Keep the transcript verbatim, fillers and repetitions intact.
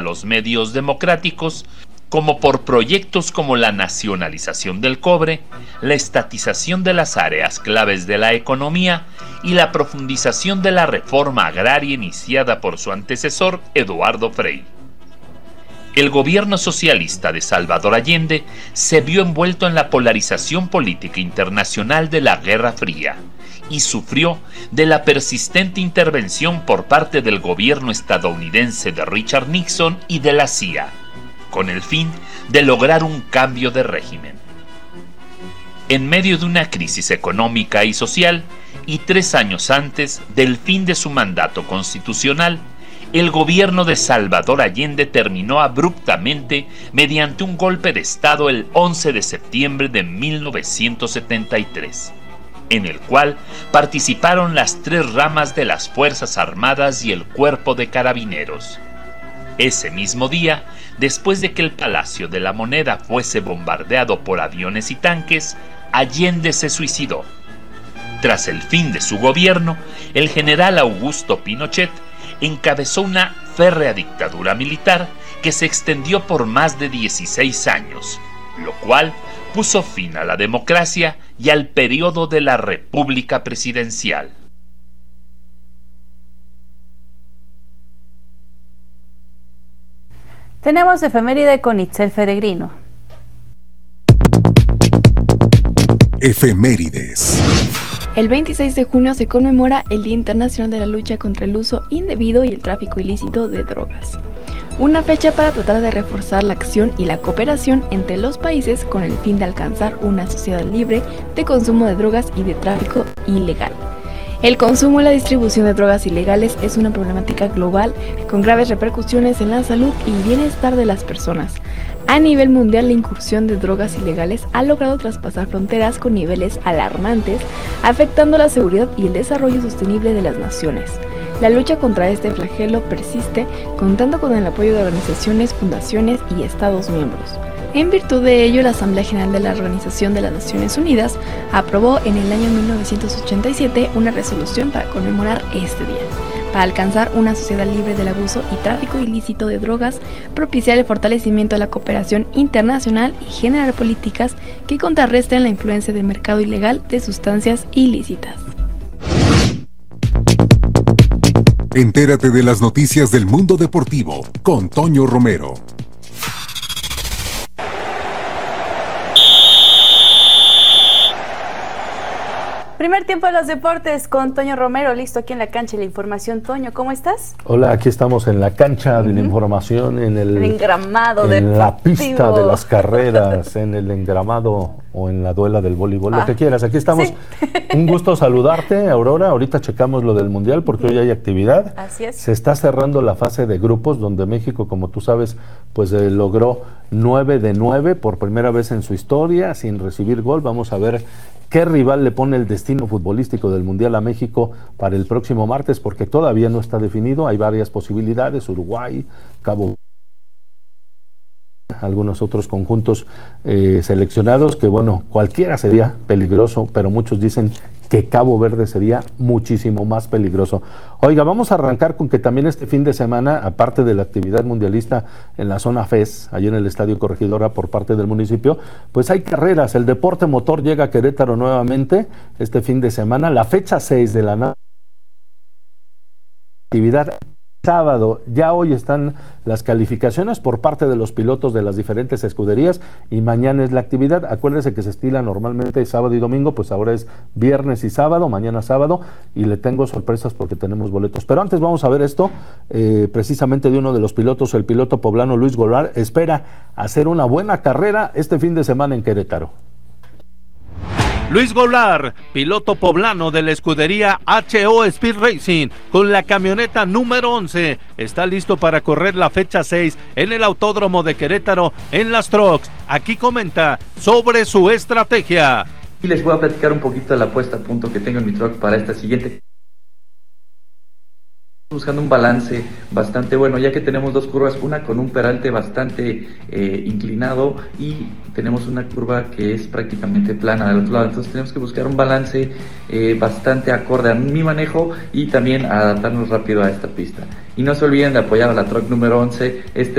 los medios democráticos, como por proyectos como la nacionalización del cobre, la estatización de las áreas claves de la economía y la profundización de la reforma agraria iniciada por su antecesor Eduardo Frei. El gobierno socialista de Salvador Allende se vio envuelto en la polarización política internacional de la Guerra Fría y sufrió de la persistente intervención por parte del gobierno estadounidense de Richard Nixon y de la C I A, con el fin de lograr un cambio de régimen. En medio de una crisis económica y social, y tres años antes del fin de su mandato constitucional, el gobierno de Salvador Allende terminó abruptamente mediante un golpe de Estado el once de septiembre de mil novecientos setenta y tres, en el cual participaron las tres ramas de las Fuerzas Armadas y el Cuerpo de Carabineros. Ese mismo día, después de que el Palacio de la Moneda fuese bombardeado por aviones y tanques, Allende se suicidó. Tras el fin de su gobierno, el general Augusto Pinochet encabezó una férrea dictadura militar que se extendió por más de dieciséis años, lo cual puso fin a la democracia y al periodo de la República Presidencial. Tenemos efeméride con Itzel Peregrino. Efemérides. El veintiséis de junio se conmemora el Día Internacional de la Lucha contra el Uso Indebido y el Tráfico Ilícito de Drogas. Una fecha para tratar de reforzar la acción y la cooperación entre los países con el fin de alcanzar una sociedad libre de consumo de drogas y de tráfico ilegal. El consumo y la distribución de drogas ilegales es una problemática global con graves repercusiones en la salud y bienestar de las personas. A nivel mundial, la incursión de drogas ilegales ha logrado traspasar fronteras con niveles alarmantes, afectando la seguridad y el desarrollo sostenible de las naciones. La lucha contra este flagelo persiste, contando con el apoyo de organizaciones, fundaciones y Estados miembros. En virtud de ello, la Asamblea General de la Organización de las Naciones Unidas aprobó en el año mil novecientos ochenta y siete una resolución para conmemorar este día, para alcanzar una sociedad libre del abuso y tráfico ilícito de drogas, propiciar el fortalecimiento de la cooperación internacional y generar políticas que contrarresten la influencia del mercado ilegal de sustancias ilícitas. Entérate de las noticias del mundo deportivo con Toño Romero. Primer tiempo de los deportes con Toño Romero, listo aquí en la cancha de la información. Toño, ¿cómo estás? Hola, aquí estamos en la cancha de la información, en el, el engramado en deportivo, la pista de las carreras, en el engramado o en la duela del voleibol, ah, lo que quieras. Aquí estamos. Sí. Un gusto saludarte, Aurora. Ahorita checamos lo del Mundial porque hoy hay actividad. Así es. Se está cerrando la fase de grupos donde México, como tú sabes, pues eh, logró nueve de nueve por primera vez en su historia sin recibir gol. Vamos a ver qué rival le pone el destino futbolístico del Mundial a México para el próximo martes, porque todavía no está definido. Hay varias posibilidades: Uruguay, Cabo, algunos otros conjuntos eh, seleccionados, que bueno, cualquiera sería peligroso, pero muchos dicen que Cabo Verde sería muchísimo más peligroso. Oiga, vamos a arrancar con que también este fin de semana, aparte de la actividad mundialista en la zona F E S, allí en el Estadio Corregidora por parte del municipio, pues hay carreras. El deporte motor llega a Querétaro nuevamente este fin de semana, la fecha seis de la actividad. Sábado, ya hoy están las calificaciones por parte de los pilotos de las diferentes escuderías y mañana es la actividad. Acuérdese que se estila normalmente sábado y domingo, pues ahora es viernes y sábado, mañana sábado, y le tengo sorpresas porque tenemos boletos. Pero antes vamos a ver esto, eh, precisamente de uno de los pilotos, el piloto poblano Luis Golar, espera hacer una buena carrera este fin de semana en Querétaro. Luis Golar, piloto poblano de la escudería H O Speed Racing, con la camioneta número once, está listo para correr la fecha seis en el Autódromo de Querétaro en las Trucks. Aquí comenta sobre su estrategia. Y les voy a platicar un poquito de la puesta a punto que tengo en mi truck para esta siguiente. Buscando un balance bastante bueno, ya que tenemos dos curvas, una con un peralte bastante eh, inclinado y tenemos una curva que es prácticamente plana del otro lado. Entonces tenemos que buscar un balance eh, bastante acorde a mi manejo y también adaptarnos rápido a esta pista. Y no se olviden de apoyar a la truck número once. Este